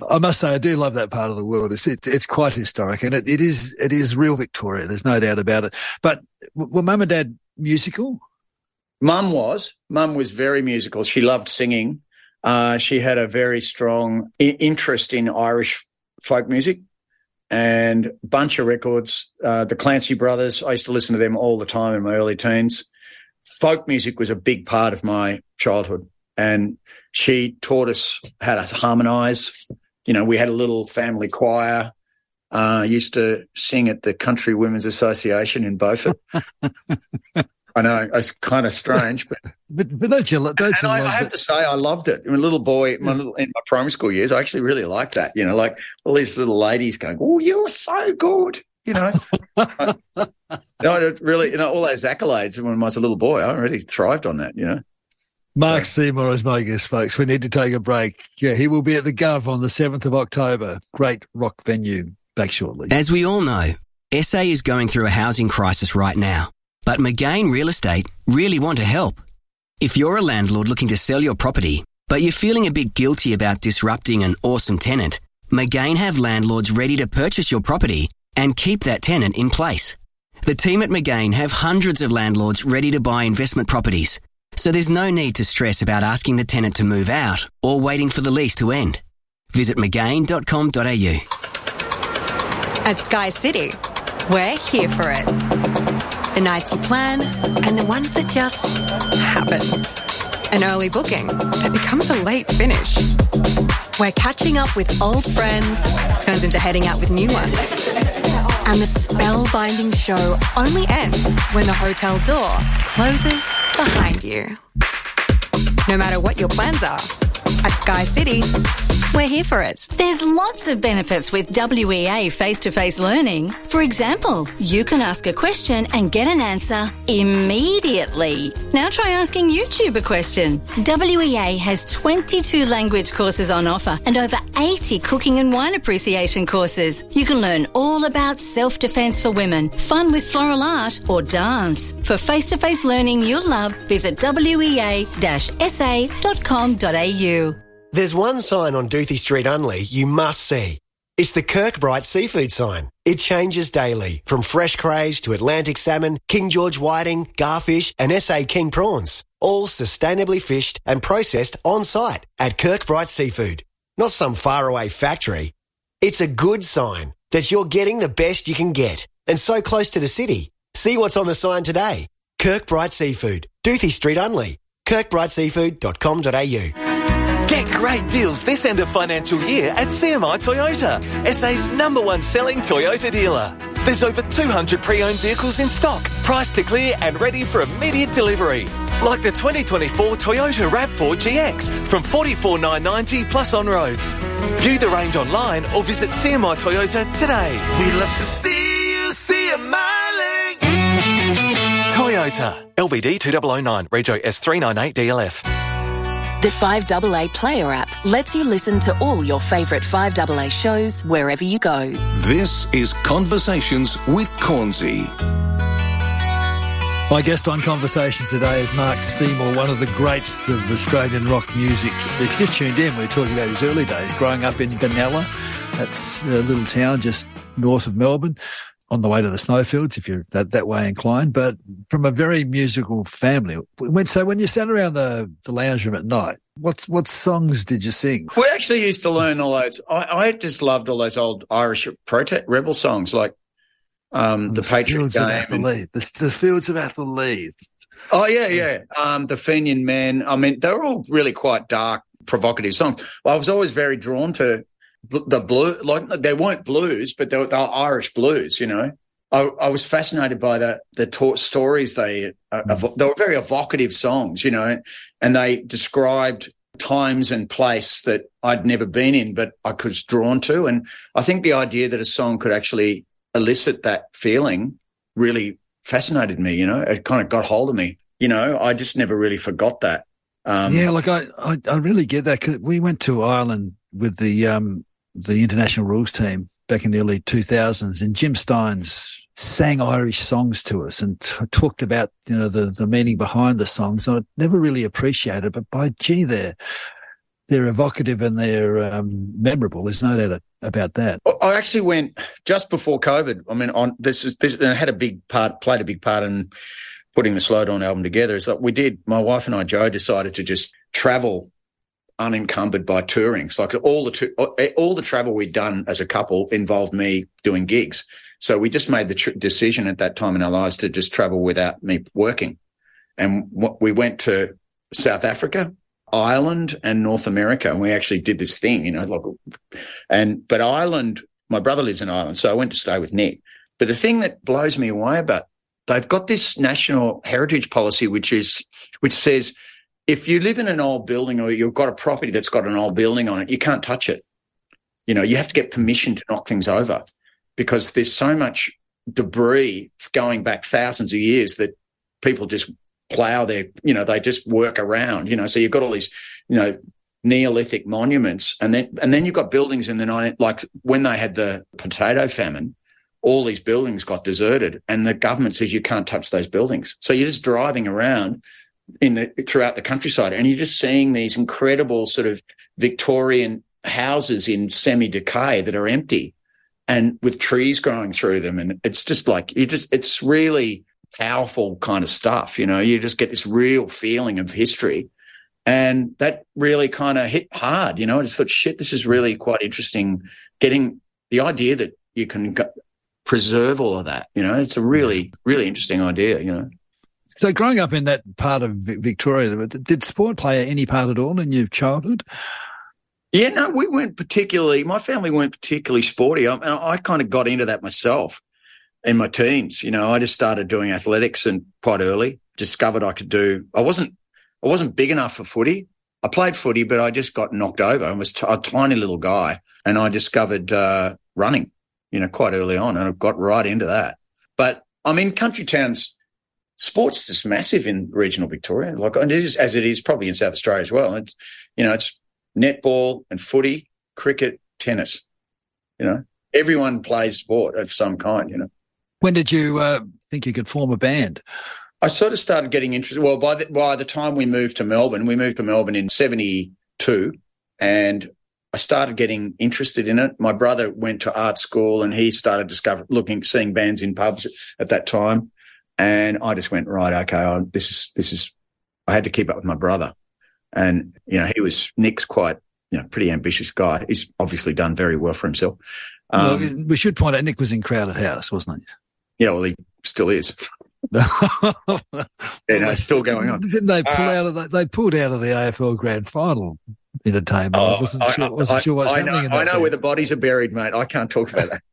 I must say I do love that part of the world. It's quite historic, and it is real Victoria. There's no doubt about it. But were Mum and Dad musical? Mum was very musical. She loved singing. She had a very strong interest in Irish folk music and a bunch of records. The Clancy Brothers, I used to listen to them all the time in my early teens. Folk music was a big part of my childhood, and she taught us how to harmonise. You know, we had a little family choir. Used to sing at the Country Women's Association in Beaufort. I know, it's kind of strange, but don't you love it? I have to say, I loved it. I'm a little boy, in my primary school years, I actually really liked that. You know, like all these little ladies going, "Oh, you're so good," you know. Really, you know, all those accolades when I was a little boy, I really thrived on that. You know. Mark Seymour is my guest, folks. We need to take a break. Yeah, he will be at the Gov on the 7th of October. Great rock venue. Back shortly. As we all know, SA is going through a housing crisis right now. But McGain Real Estate really want to help. If you're a landlord looking to sell your property, but you're feeling a bit guilty about disrupting an awesome tenant, McGain have landlords ready to purchase your property and keep that tenant in place. The team at McGain have hundreds of landlords ready to buy investment properties, so there's no need to stress about asking the tenant to move out or waiting for the lease to end. Visit mcgain.com.au. At Sky City, we're here for it. The nights you plan and the ones that just happen. An early booking that becomes a late finish. Where catching up with old friends turns into heading out with new ones. And the spellbinding show only ends when the hotel door closes behind you. No matter what your plans are, at Sky City, we're here for it. There's lots of benefits with WEA face-to-face learning. For example, you can ask a question and get an answer immediately. Now try asking YouTube a question. WEA has 22 language courses on offer and over 80 cooking and wine appreciation courses. You can learn all about self-defense for women, fun with floral art or dance. For face-to-face learning you'll love, visit wea-sa.com.au. There's one sign on Doothie Street Unley you must see. It's the Kirkbride seafood sign. It changes daily, from fresh crays to Atlantic salmon, King George whiting, garfish and SA King prawns. All sustainably fished and processed on site at Kirkbride Seafood. Not some faraway factory. It's a good sign that you're getting the best you can get and so close to the city. See what's on the sign today. Kirkbride Seafood, Doothie Street Unley, kirkbrideseafood.com.au. Get great deals this end of financial year at CMI Toyota, SA's #1 selling Toyota dealer. There's over 200 pre-owned vehicles in stock, priced to clear and ready for immediate delivery. Like the 2024 Toyota RAV4 GX from $44,990 plus on roads. View the range online or visit CMI Toyota today. We love to see you smiling. Toyota, LVD 2009, Rego S398 DLF. The 5AA Player app lets you listen to all your favourite 5AA shows wherever you go. This is Conversations with Cornsey. My guest on Conversation today is Mark Seymour, one of the greats of Australian rock music. If you just tuned in, we were talking about his early days, growing up in Benalla. That's a little town just north of Melbourne, on the way to the snowfields, if you're that way inclined, but from a very musical family. So when you sat around the lounge room at night, what songs did you sing? We actually used to learn all those. I just loved all those old Irish rebel songs, like the Patriot Game. The Fields of Atherley. Oh, yeah. The Fenian Men. I mean, they were all really quite dark, provocative songs. Well, I was always very drawn to the blue, like they weren't blues, but they were Irish blues. You know, I was fascinated by the stories. They were very evocative songs, you know, and they described times and place that I'd never been in, but I was drawn to. And I think the idea that a song could actually elicit that feeling really fascinated me. You know, it kind of got hold of me. You know, I just never really forgot that. Like I really get that, 'cause we went to Ireland with the international rules team back in the early 2000s, and Jim Steins sang Irish songs to us and talked about, you know, the meaning behind the songs. And I never really appreciated it, but by gee, they're they're evocative and they're memorable. There's no doubt about that. I actually went just before COVID. I mean, and had played a big part in putting the Slow Dawn album together. It's like my wife and I, Jo, decided to just travel unencumbered by touring. It's like all the travel we'd done as a couple involved me doing gigs. So we just made the decision at that time in our lives to just travel without me working. And we went to South Africa, Ireland, and North America, and we actually did this thing, but Ireland, my brother lives in Ireland, so I went to stay with Nick. But the thing that blows me away about, they've got this national heritage policy, which says if you live in an old building or you've got a property that's got an old building on it, you can't touch it. You have to get permission to knock things over because there's so much debris going back thousands of years that people just plow they just work around, so you've got all these, Neolithic monuments. And then you've got buildings in the 90s, like when they had the potato famine, all these buildings got deserted and the government says you can't touch those buildings. So you're just driving around throughout the countryside and you're just seeing these incredible sort of Victorian houses in semi-decay that are empty and with trees growing through them. And it's just like, it's really powerful kind of stuff, you just get this real feeling of history. And that really kind of hit hard, it's thought, shit, this is really quite interesting, getting the idea that you can preserve all of that, it's a really, really interesting idea, So growing up in that part of Victoria, did sport play any part at all in your childhood? Yeah, no, my family weren't particularly sporty. I kind of got into that myself in my teens. I just started doing athletics and quite early, discovered I could I wasn't big enough for footy. I played footy, but I just got knocked over. I was a tiny little guy and I discovered running, quite early on, and I got right into that. But, I mean, country towns, sport's just massive in regional Victoria, and as it is probably in South Australia as well. It's, it's netball and footy, cricket, tennis, Everyone plays sport of some kind, When did you think you could form a band? I sort of started getting interested. Well, by the time we moved to Melbourne in 72, and I started getting interested in it. My brother went to art school and he started seeing bands in pubs at that time. And I just went, right, okay, this is, I had to keep up with my brother. And, Nick's quite, pretty ambitious guy. He's obviously done very well for himself. We should point out Nick was in Crowded House, wasn't he? Yeah, well, he still is. It's still going on. Didn't they pull out of that? They pulled out of the AFL Grand Final entertainment. I wasn't sure what's happening in that. I know where the bodies are buried, mate. I can't talk about that.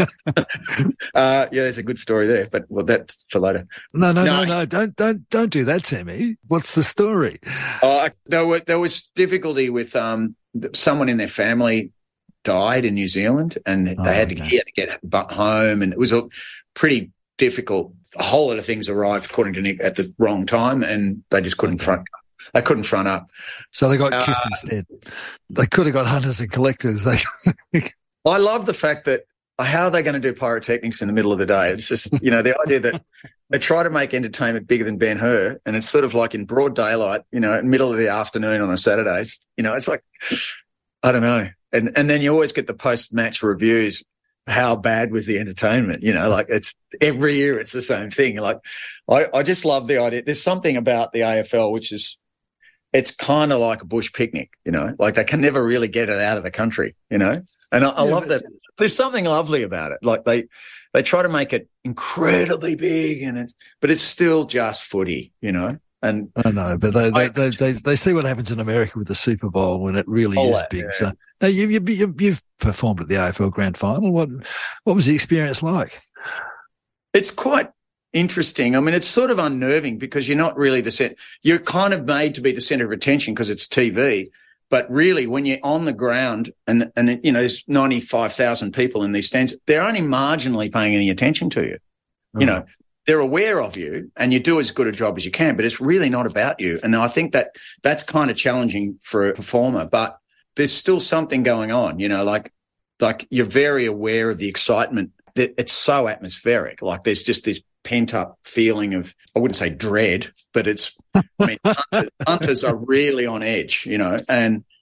Yeah, there's a good story there, but that's for later. No. Don't do that, Sammy. What's the story? There was difficulty with someone in their family died in New Zealand, and he had to get home, and it was a pretty difficult. A whole lot of things arrived, according to Nick, at the wrong time, and they just couldn't front. They couldn't front up. So they got Kiss instead. They could have got Hunters and Collectors. I love the fact that how are they going to do pyrotechnics in the middle of the day? It's just, the idea that they try to make entertainment bigger than Ben-Hur, and it's sort of like in broad daylight, in the middle of the afternoon on a Saturday. It's like, I don't know. And then you always get the post-match reviews. How bad was the entertainment? It's every year it's the same thing. Like, I just love the idea. There's something about the AFL which is, it's kind of like a bush picnic, like they can never really get it out of the country, and I love that. There's something lovely about it. Like they try to make it incredibly big, but it's still just footy, And I know, but they see what happens in America with the Super Bowl when it really is big. Yeah. So now you've performed at the AFL Grand Final. What was the experience like? It's quite interesting. I mean, it's sort of unnerving because you're not really you're kind of made to be the centre of attention because it's TV. But really, when you're on the ground and there's 95,000 people in these stands, they're only marginally paying any attention to you. They're aware of you and you do as good a job as you can, but it's really not about you. And I think that's kind of challenging for a performer, but there's still something going on, like you're very aware of the excitement. It's so atmospheric. Like there's just this pent up feeling of, I wouldn't say dread, but hunters are really on edge, and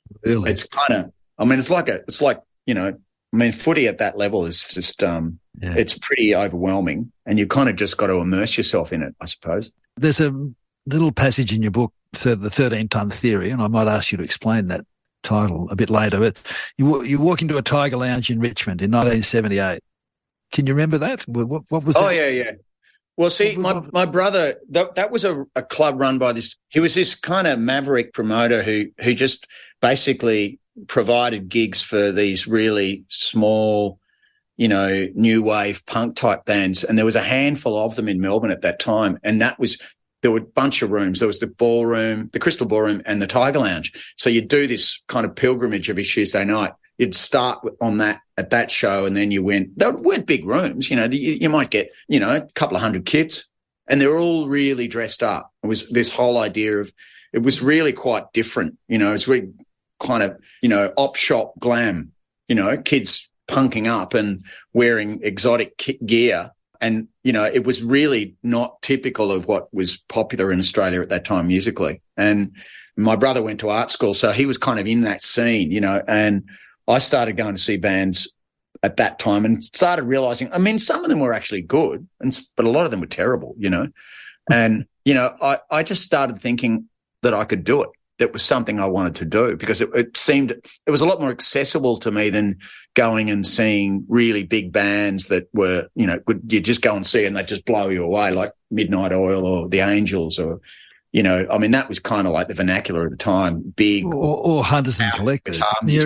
Really? It's kind of, I mean, it's like, you know, I mean, footy at that level is just, it's pretty overwhelming, and you kind of just got to immerse yourself in it, I suppose. There's a little passage in your book, The 13-Ton Theory, and I might ask you to explain that title a bit later, but you walk into a Tiger Lounge in Richmond in 1978. Can you remember that? What was that? Oh, yeah. Well, see, my brother, that was a club run by he was this kind of maverick promoter who just basically provided gigs for these really small, you know, new wave punk type bands. And there was a handful of them in Melbourne at that time. And there were a bunch of rooms. There was the ballroom, the Crystal Ballroom, and the Tiger Lounge. So you'd do this kind of pilgrimage every Tuesday night. You'd start on that at that show, and then you went. They weren't big rooms, you know. You might get, you know, a couple of hundred kids, and they're all really dressed up. It was this whole idea of, it was really quite different, you know. It's really kind of, you know, op shop glam, you know, kids punking up and wearing exotic gear. And, you know, it was really not typical of what was popular in Australia at that time musically. And my brother went to art school, so he was kind of in that scene, you know, and I started going to see bands at that time and started realizing, I mean, some of them were actually good, but a lot of them were terrible, you know. And, you know, I just started thinking that I could do it. That was something I wanted to do, because it seemed it was a lot more accessible to me than going and seeing really big bands that were, you know, you just go and see and they just blow you away, like Midnight Oil or The Angels, or, you know, I mean, that was kind of like the vernacular at the time, big. Or Hunters and Collectors.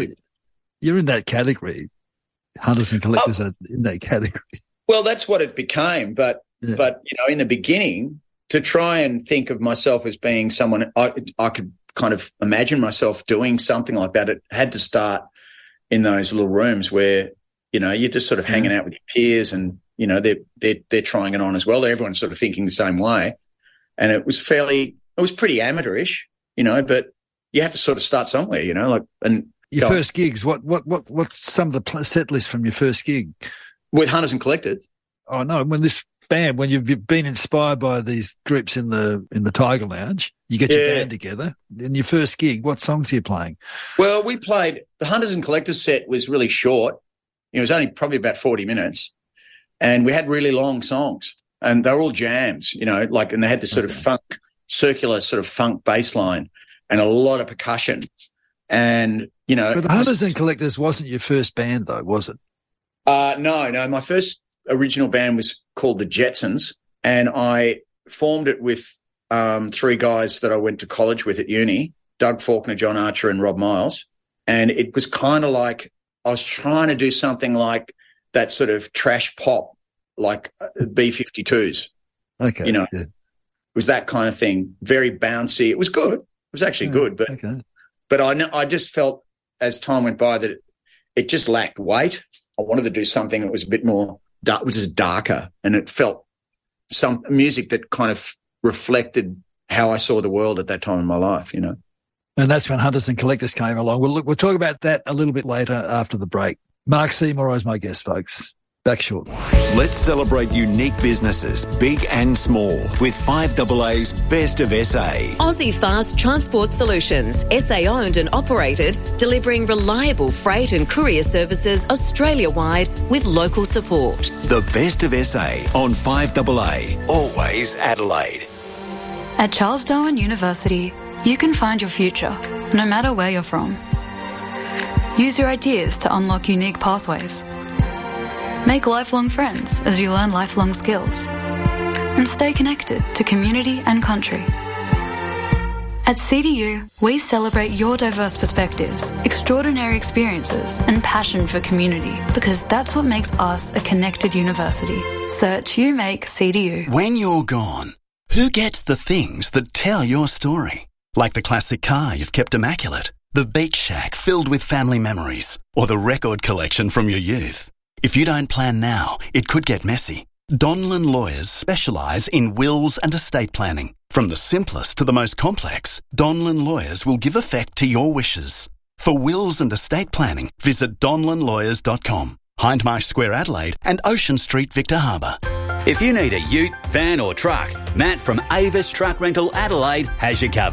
You're in that category. Hunters and Collectors are in that category. Well, that's what it became. But you know, in the beginning, to try and think of myself as being someone I could kind of imagine myself doing something like that, it had to start in those little rooms where, you know, you're just sort of hanging out with your peers, and, you know, they're trying it on as well. Everyone's sort of thinking the same way. And it was pretty amateurish, you know, but you have to sort of start somewhere, you know, like, and your first gigs, what's some of the set list from your first gig? With Hunters and Collectors? Oh, no, when you've been inspired by these groups in the Tiger Lounge, you get your band together. In your first gig, what songs are you playing? Well, we played the Hunters and Collectors set was really short. It was only probably about 40 minutes, and we had really long songs, and they were all jams, you know, like, and they had this sort of circular sort of funk bass line and a lot of percussion. And, you know, but the Hunters and Collectors wasn't your first band, though, was it? No. My first original band was called the Jetsons, and I formed it with three guys that I went to college with at uni, Doug Faulkner, John Archer, and Rob Miles. And it was kind of like I was trying to do something like that sort of trash pop, like B-52s. Okay. You know, it was that kind of thing, very bouncy. It was good. It was actually good, but but I just felt as time went by that it just lacked weight. I wanted to do something that was a bit more dark, which is darker, and it felt some music that kind of reflected how I saw the world at that time in my life, you know. And that's when Hunters and Collectors came along. We'll talk about that a little bit later after the break. Mark Seymour is my guest, folks. Back shortly. Let's celebrate unique businesses, big and small, with 5AA's Best of SA. Aussie Fast Transport Solutions, SA owned and operated, delivering reliable freight and courier services Australia-wide with local support. The Best of SA on 5AA, always Adelaide. At Charles Darwin University, you can find your future, no matter where you're from. Use your ideas to unlock unique pathways. Make lifelong friends as you learn lifelong skills. And stay connected to community and country. At CDU, we celebrate your diverse perspectives, extraordinary experiences, and passion for community, because that's what makes us a connected university. Search You Make CDU. When you're gone, who gets the things that tell your story? Like the classic car you've kept immaculate, the beach shack filled with family memories, or the record collection from your youth. If you don't plan now, it could get messy. Donlan Lawyers specialise in wills and estate planning. From the simplest to the most complex, Donlan Lawyers will give effect to your wishes. For wills and estate planning, visit donlanlawyers.com. Hindmarsh Square, Adelaide, and Ocean Street, Victor Harbour. If you need a ute, van or truck, Matt from Avis Truck Rental Adelaide has you covered.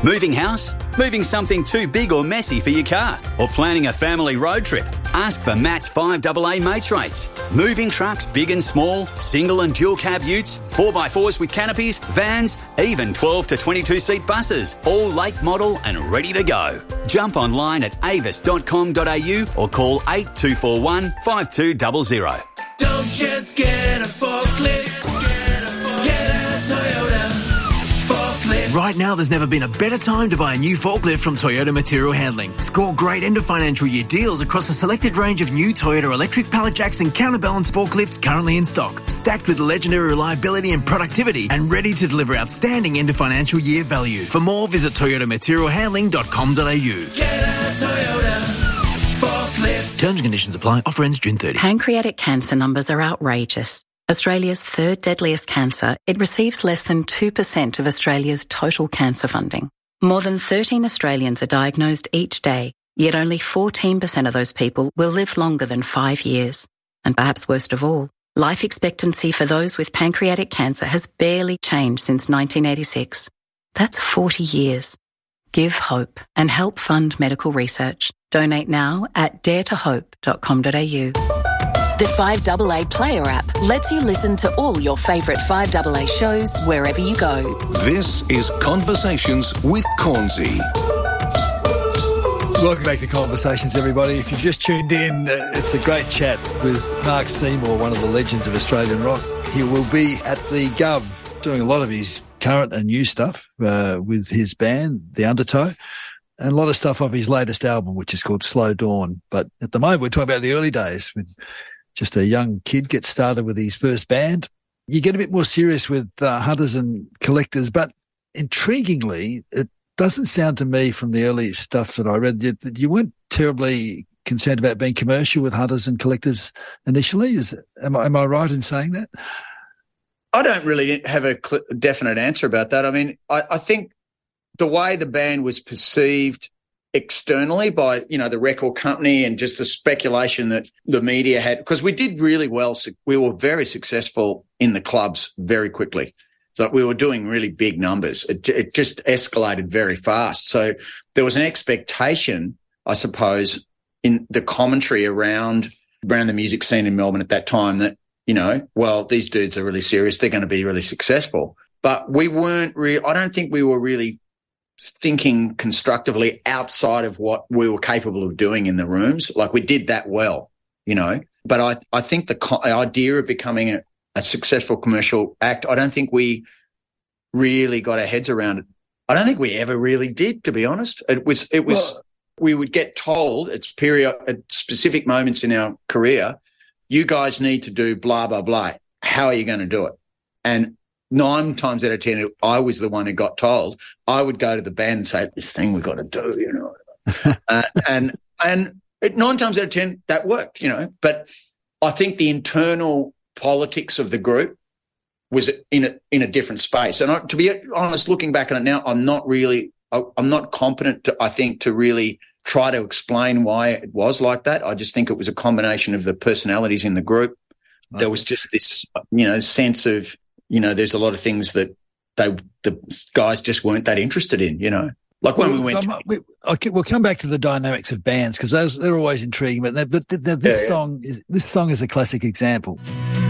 Moving house? Moving something too big or messy for your car? Or planning a family road trip? Ask for Matt's 5AA Mates rates. Moving trucks big and small, single and dual cab utes, 4x4s with canopies, vans, even 12 to 22 seat buses, all lake model and ready to go. Jump online at avis.com.au or call 8241 5200. Don't just get a forklift, get a Toyota forklift. Right now, there's never been a better time to buy a new forklift from Toyota Material Handling. Score great end of financial year deals across a selected range of new Toyota electric pallet jacks and counterbalance forklifts currently in stock, stacked with legendary reliability and productivity and ready to deliver outstanding end of financial year value. For more, visit toyotamaterialhandling.com.au. Get a Toyota forklift. Terms and conditions apply. Offer ends June 30. Pancreatic cancer numbers are outrageous. Australia's third deadliest cancer, it receives less than 2% of Australia's total cancer funding. More than 13 Australians are diagnosed each day, yet only 14% of those people will live longer than 5 years. And perhaps worst of all, life expectancy for those with pancreatic cancer has barely changed since 1986. That's 40 years. Give hope and help fund medical research. Donate now at daretohope.com.au. The 5AA Player app lets you listen to all your favourite 5AA shows wherever you go. This is Conversations with Cornsey. Welcome back to Conversations, everybody. If you've just tuned in, it's a great chat with Mark Seymour, one of the legends of Australian rock. He will be at the Gov doing a lot of his current and new stuff with his band, The Undertow, and a lot of stuff off his latest album, which is called Slow Dawn. But at the moment, we're talking about the early days with just a young kid gets started with his first band. You get a bit more serious with Hunters and Collectors, but intriguingly, it doesn't sound to me from the early stuff that I read that you weren't terribly concerned about being commercial with Hunters and Collectors initially. Am I right in saying that? I don't really have a definite answer about that. I mean, I think the way the band was perceived externally by, the record company and just the speculation that the media had, because we did really well. We were very successful in the clubs very quickly. So we were doing really big numbers. It just escalated very fast. So there was an expectation, I suppose, in the commentary around the music scene in Melbourne at that time that, well, these dudes are really serious. They're going to be really successful. But we weren't I don't think we were really thinking constructively outside of what we were capable of doing in the rooms. Like, we did that well, But I think the idea of becoming a successful commercial act, I don't think we really got our heads around it. I don't think we ever really did, to be honest. It was. We would get told at specific moments in our career, you guys need to do blah, blah, blah. How are you going to do it? And 9 times out of 10, I was the one who got told. I would go to the band and say, this thing we've got to do, and 9 times out of 10, that worked, But I think the internal politics of the group was in a different space. And to be honest, looking back on it now, I'm not competent, to really try to explain why it was like that. I just think it was a combination of the personalities in the group. Right. There was just this, sense of, there's a lot of things that the guys just weren't that interested in, Like when we went. We'll come back to the dynamics of bands because they're always intriguing. But this song is a classic example.